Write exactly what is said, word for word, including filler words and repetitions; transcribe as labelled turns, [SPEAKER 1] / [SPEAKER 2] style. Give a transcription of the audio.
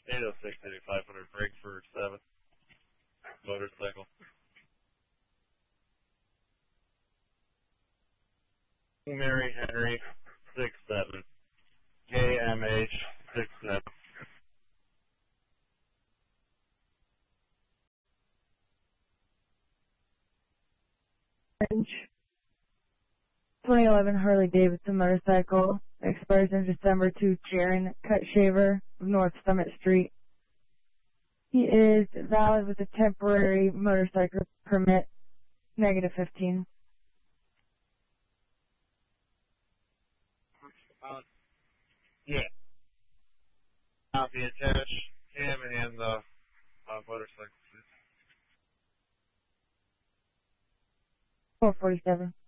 [SPEAKER 1] eight oh six eighty-five hundred, break for seven. Motorcycle. Mary Henry, six seven. K M H, six seven.
[SPEAKER 2] twenty eleven Harley Davidson motorcycle, expires in December to Jaron Cut Shaver of North Summit Street. He is valid with a temporary motorcycle permit, negative fifteen.
[SPEAKER 1] Uh, yeah. Copy attached, him and the uh, motorcycle.
[SPEAKER 2] four forty-seven.